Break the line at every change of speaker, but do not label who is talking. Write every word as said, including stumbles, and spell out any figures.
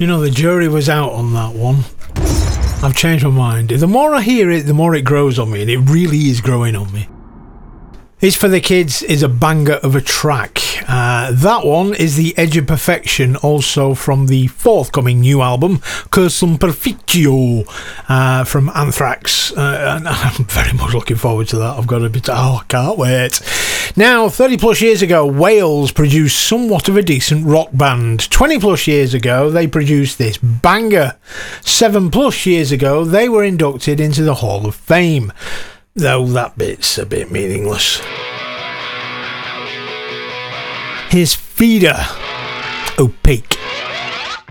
You know, the jury was out on that one. I've changed my mind. The more I hear it, the more it grows on me, and it really is growing on me. It's for the Kids is a banger of a track. Uh, that one is The Edge of Perfection, also from the forthcoming new album, Cursum Perfectio, uh, from Anthrax. Uh, and I'm very much looking forward to that. I've got a bit. Oh, I can't wait. Now, thirty plus years ago, Wales produced somewhat of a decent rock band. twenty plus years ago, they produced this banger. seven plus years ago, they were inducted into the Hall of Fame. Though that bit's a bit meaningless. Here's Feeder, Opaque.